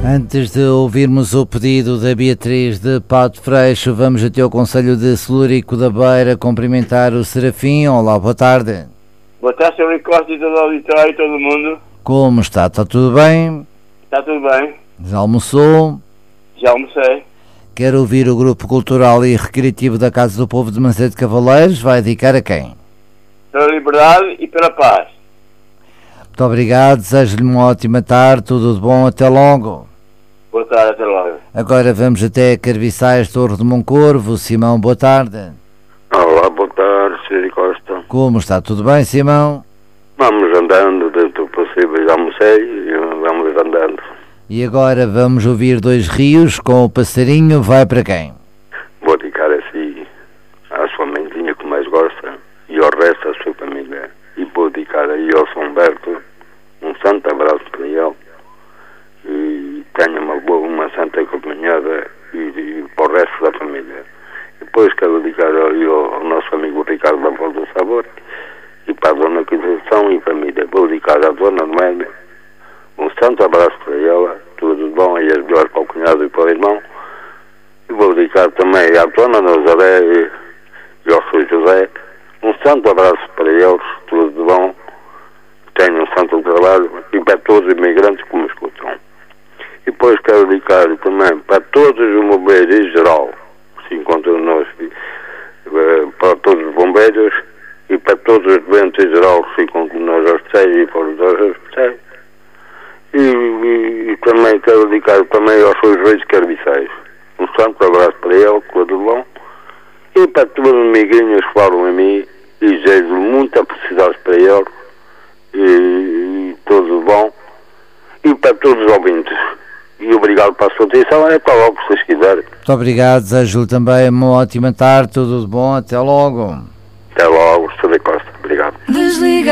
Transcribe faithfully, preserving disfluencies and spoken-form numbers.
Antes de ouvirmos o pedido da Beatriz de Pato Freixo, vamos até ao Concelho de Celúrico da Beira cumprimentar o Serafim. Olá, boa tarde. Boa tarde, senhor Costa e todo o auditório e todo mundo. Como está? Está tudo bem? Está tudo bem. Já almoçou? Já almocei. Quer ouvir o Grupo Cultural e Recreativo da Casa do Povo de Mancedo de Cavaleiros? Vai dedicar a quem? Pela liberdade e pela paz. Muito obrigado, desejo-lhe uma ótima tarde, tudo de bom, até logo. Boa tarde, até logo. Agora vamos até Carviçais, Torre de Moncorvo. Simão, boa tarde. Olá, boa tarde, senhor Costa. Como está? Tudo bem, Simão? Vamos andando dentro do possível, já almocei e vamos andando. E agora vamos ouvir Dois Rios com o Passarinho. Vai para quem? Vou dedicar assim à sua mãezinha que mais gosta e ao resto da sua família. E vou dedicar aí ao São Humberto um santo abraço para ele e tenha uma boa, uma santa acompanhada e, e para o resto da família. Depois quero dedicar ali ao, ao nosso amigo Ricardo da Voz do Sabor e para a Dona Conceição e família. Vou dedicar à Dona Noémia um santo abraço para ela, tudo de bom e as melhores para o cunhado e para o irmão. E vou dedicar também à Dona Nazaré e, e ao Sr. José um santo abraço para eles, tudo de bom, tenham um santo trabalho e para todos os imigrantes que me escutam. E depois quero dedicar também para todos os bombeiros em geral, que se encontram nós, para todos os bombeiros e para todos os doentes em geral que se encontram nos hospitais e para os hospitais. E, e, e também quero dedicar também aos seus reis carviçais. Um santo abraço para ele, tudo bom. E para todos os amiguinhos que falam em mim, e desejo muita felicidade para eles, e, e tudo bom. E para todos os ouvintes. E obrigado pela sua atenção, é para logo, se vocês quiserem. Muito obrigado, desejo-lhe também uma ótima tarde, tudo de bom, até logo. Até logo, senhor Costa, obrigado. Desliga.